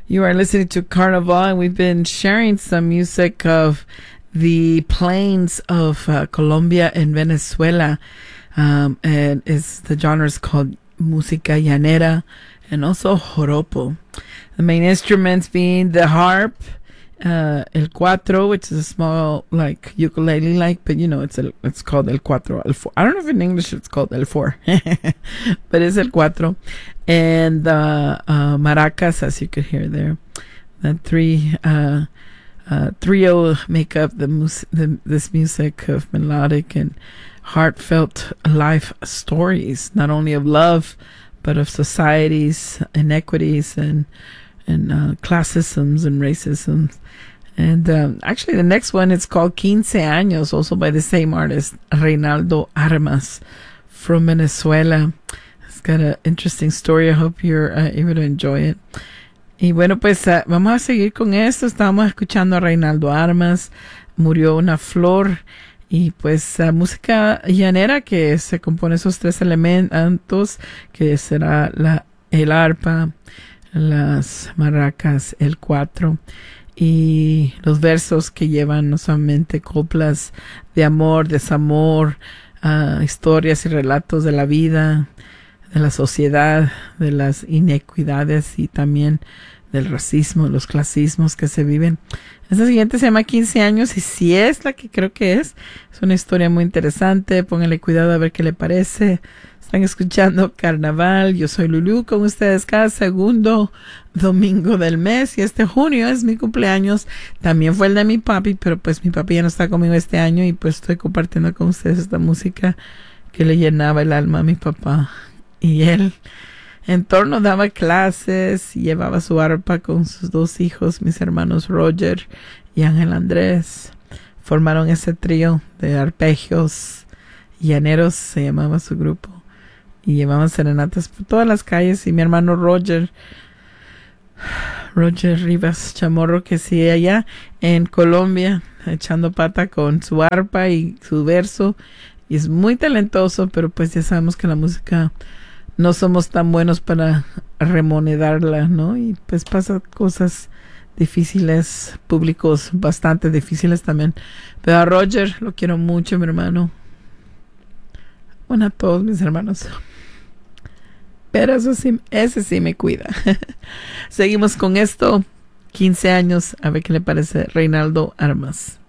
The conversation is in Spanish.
You are listening to Carnival, and we've been sharing some music of the plains of Colombia and Venezuela. And the genre is called música llanera and also joropo. The main instruments being the harp, el cuatro, which is a small like ukulele like, but you know it's called el cuatro, el four. I don't know if in English it's called el four, but it's el cuatro, and maracas, as you could hear there. The trio make up this music of melodic and heartfelt life stories, not only of love, but of society's inequities and classisms and racism. And actually the next one is called Quince Años, also by the same artist, Reinaldo Armas from Venezuela. It's got an interesting story. I hope you're able to enjoy it. Y bueno, pues vamos a seguir con esto. Estábamos escuchando a Reinaldo Armas, Murió una flor, y pues música llanera que se compone esos tres elementos, que será el arpa, las maracas, el cuatro, y los versos que llevan no solamente coplas de amor, desamor, historias y relatos de la vida, de la sociedad, de las inequidades y también del racismo, los clasismos que se viven. Esta siguiente se llama 15 años, y si es la que creo que es una historia muy interesante. Pónganle cuidado a ver qué le parece. Están escuchando Carnaval. Yo soy Lulú con ustedes cada segundo domingo del mes, y este junio es mi cumpleaños. También fue el de mi papi, pero pues mi papi ya no está conmigo este año, y pues estoy compartiendo con ustedes esta música que le llenaba el alma a mi papá. Y él en torno daba clases y llevaba su arpa con sus dos hijos, mis hermanos Roger y Ángel Andrés. Formaron ese trío de arpegios llaneros, se llamaba su grupo, y llevaban serenatas por todas las calles. Y mi hermano Roger Rivas Chamorro, que sigue allá en Colombia echando pata con su arpa y su verso, y es muy talentoso, pero pues ya sabemos que la música no somos tan buenos para remonedarla, ¿no? Y pues pasa cosas difíciles, públicos bastante difíciles también. Pero a Roger lo quiero mucho, mi hermano. Bueno, a todos mis hermanos. Pero ese sí me cuida. Seguimos con esto. 15 años. A ver qué le parece Reinaldo Armas.